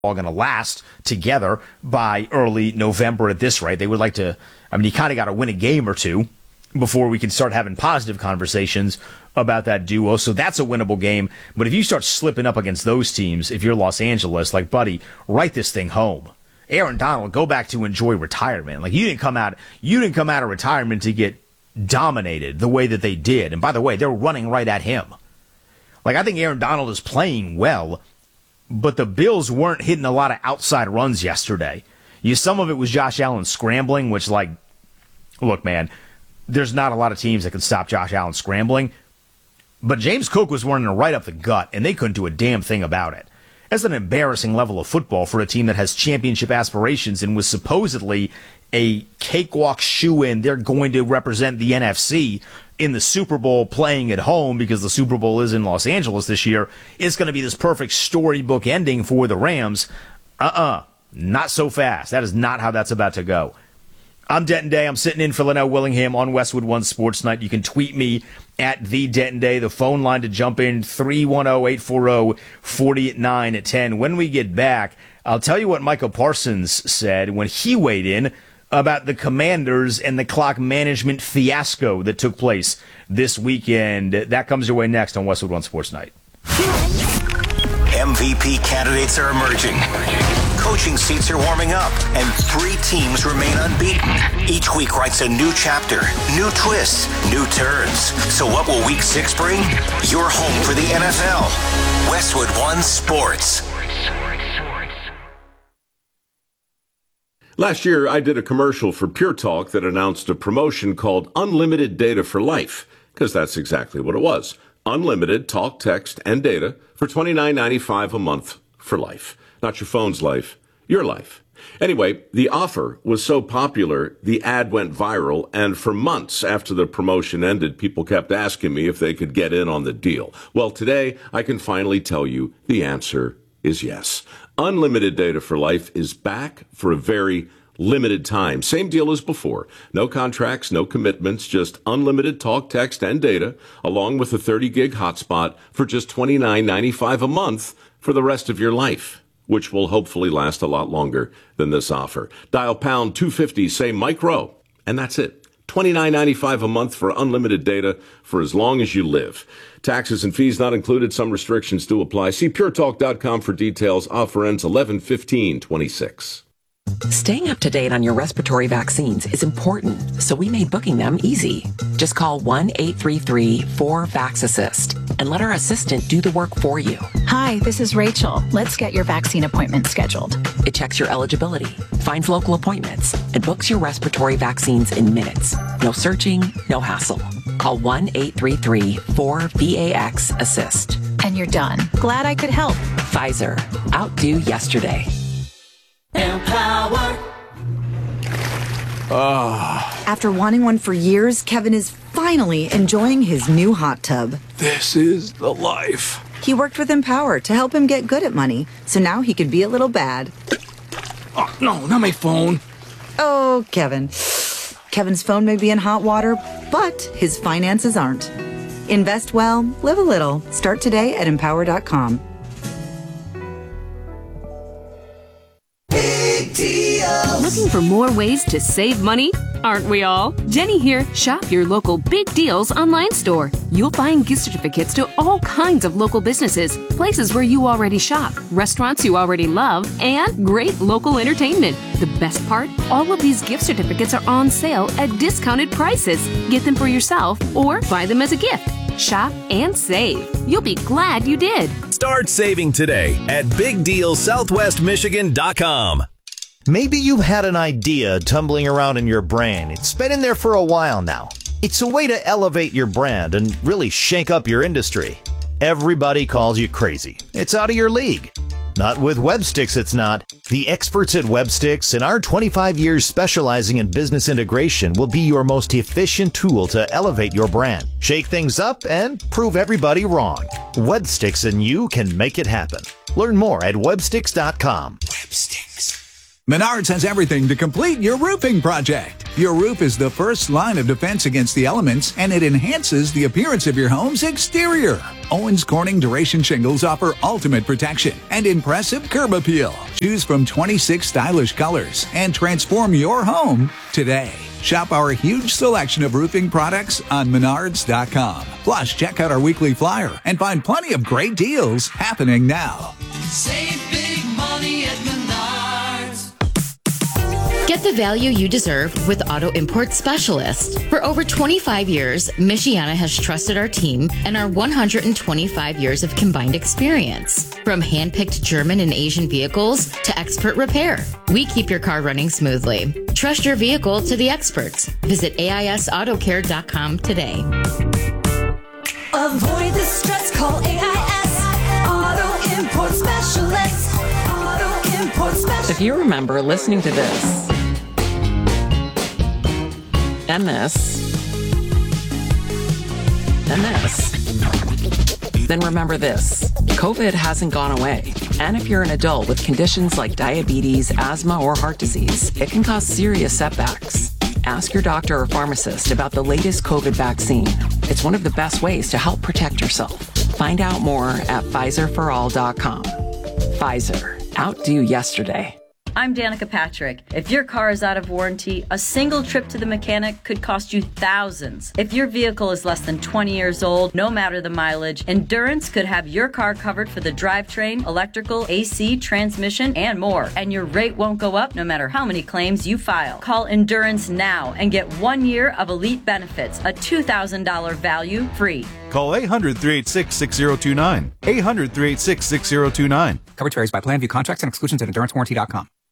all going to last together by early November at this rate. They would like to, you kind of got to win a game or two before we can start having positive conversations about that duo. So that's a winnable game. But if you start slipping up against those teams, if you're Los Angeles, like, buddy, write this thing home. Aaron Donald, go back to enjoy retirement. Like, you didn't come out of retirement to get dominated the way that they did. And by the way, they're running right at him. Like, I think Aaron Donald is playing well, but the Bills weren't hitting a lot of outside runs yesterday. Some of it was Josh Allen scrambling, which, like, look, man, there's not a lot of teams that can stop Josh Allen scrambling. But James Cook was running right up the gut, and they couldn't do a damn thing about it. That's an embarrassing level of football for a team that has championship aspirations and was supposedly a cakewalk shoo-in. They're going to represent the NFC in the Super Bowl playing at home because the Super Bowl is in Los Angeles this year. It's going to be this perfect storybook ending for the Rams. Not so fast. That is not how that's about to go. I'm Denton Day. I'm sitting in for Linnell Willingham on Westwood One Sports Night. You can tweet me at the Denton Day. The phone line to jump in, 310-840-4910. When we get back, I'll tell you what Michael Parsons said when he weighed in about the Commanders and the clock management fiasco that took place this weekend. That comes your way next on Westwood One Sports Night. MVP candidates are emerging. Coaching seats are warming up, and 3 teams remain unbeaten. Each week writes a new chapter, new twists, new turns. So what will Week 6 bring? Your home for the NFL. Westwood One Sports. Last year, I did a commercial for Pure Talk that announced a promotion called Unlimited Data for Life, because that's exactly what it was. Unlimited talk, text, and data for $29.95 a month for life. Not your phone's life, your life. Anyway, the offer was so popular, the ad went viral, and for months after the promotion ended, people kept asking me if they could get in on the deal. Well, today, I can finally tell you the answer is yes. Unlimited Data for Life is back for a very limited time. Same deal as before. No contracts, no commitments, just unlimited talk, text, and data, along with a 30-gig hotspot for just $29.95 a month for the rest of your life, which will hopefully last a lot longer than this offer. Dial pound 250, say Mike Rowe, and that's it. $29.95 a month for unlimited data for as long as you live. Taxes and fees not included. Some restrictions do apply. See puretalk.com for details. Offer ends 11/15/26. Staying up to date on your respiratory vaccines is important, so we made booking them easy. Just call 1-833-4VAX-ASSIST and let our assistant do the work for you. Hi, this is Rachel. Let's get your vaccine appointment scheduled. It checks your eligibility, finds local appointments, and books your respiratory vaccines in minutes. No searching, no hassle. Call 1-833-4VAX-ASSIST. And you're done. Glad I could help. Pfizer. Outdo yesterday. Empower. After wanting one for years, Kevin is finally enjoying his new hot tub. This is the life. He worked with Empower to help him get good at money, so now he could be a little bad. Oh, no, not my phone. Oh, Kevin. Kevin's phone may be in hot water, but his finances aren't. Invest well, live a little. Start today at empower.com. Looking for more ways to save money? Aren't we all? Jenny here. Shop your local Big Deals online store. You'll find gift certificates to all kinds of local businesses, places where you already shop, restaurants you already love, and great local entertainment. The best part? All of these gift certificates are on sale at discounted prices. Get them for yourself or buy them as a gift. Shop and save. You'll be glad you did. Start saving today at BigDealSouthwestMichigan.com. Maybe you've had an idea tumbling around in your brain. It's been in there for a while now. It's a way to elevate your brand and really shake up your industry. Everybody calls you crazy. It's out of your league. Not with Websticks, it's not. The experts at Websticks and our 25 years specializing in business integration will be your most efficient tool to elevate your brand, shake things up, and prove everybody wrong. Websticks and you can make it happen. Learn more at websticks.com. Websticks. Menards has everything to complete your roofing project. Your roof is the first line of defense against the elements, and it enhances the appearance of your home's exterior. Owens Corning Duration Shingles offer ultimate protection and impressive curb appeal. Choose from 26 stylish colors and transform your home today. Shop our huge selection of roofing products on Menards.com. Plus, check out our weekly flyer and find plenty of great deals happening now. Save big money at Menards. Get the value you deserve with Auto Import Specialist. For over 25 years, Michiana has trusted our team and our 125 years of combined experience. From hand-picked German and Asian vehicles to expert repair, we keep your car running smoothly. Trust your vehicle to the experts. Visit AISAutocare.com today. Avoid the stress, call AIS Auto Import Specialist. Auto Import Specialist. If you remember listening to this, and this, and this, then remember this. COVID hasn't gone away. And if you're an adult with conditions like diabetes, asthma, or heart disease, it can cause serious setbacks. Ask your doctor or pharmacist about the latest COVID vaccine. It's one of the best ways to help protect yourself. Find out more at PfizerForAll.com. Pfizer. Outdo yesterday. I'm Danica Patrick. If your car is out of warranty, a single trip to the mechanic could cost you thousands. If your vehicle is less than 20 years old, no matter the mileage, Endurance could have your car covered for the drivetrain, electrical, AC, transmission, and more. And your rate won't go up no matter how many claims you file. Call Endurance now and get 1 year of elite benefits, a $2,000 value free. Call 800-386-6029. 800-386-6029. Coverage varies by plan. View contracts and exclusions at EnduranceWarranty.com.